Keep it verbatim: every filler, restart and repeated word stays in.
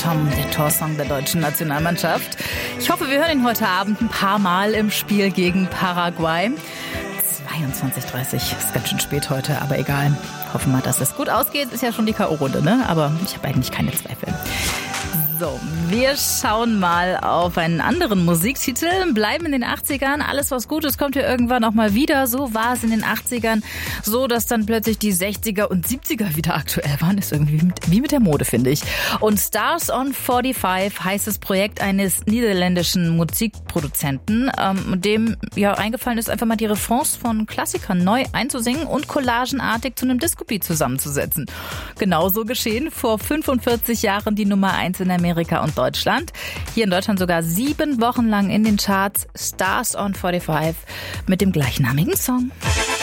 Tom, der Torsong der deutschen Nationalmannschaft. Ich hoffe, wir hören ihn heute Abend ein paar Mal im Spiel gegen Paraguay. zweiundzwanzig Uhr dreißig, ist ganz schön spät heute, aber egal. Hoffen wir, dass es gut ausgeht. Ist ja schon die K O-Runde, ne? Aber ich habe eigentlich keine Zweifel. So, wir schauen mal auf einen anderen Musiktitel, bleiben in den achtzigern. Alles, was gut ist, kommt ja irgendwann auch mal wieder. So war es in den achtzigern, so dass dann plötzlich die sechziger und siebziger wieder aktuell waren. Ist irgendwie mit, wie mit der Mode, finde ich. Und Stars on forty-five heißt das Projekt eines niederländischen Musikproduzenten, ähm, dem ja eingefallen ist, einfach mal die Refrains von Klassikern neu einzusingen und collagenartig zu einem Disco-Beat zusammenzusetzen. Genauso geschehen vor fünfundvierzig Jahren die Nummer eins in Amerika und Deutschland. Hier in Deutschland sogar sieben Wochen lang in den Charts. Stars on forty-five mit dem gleichnamigen Song.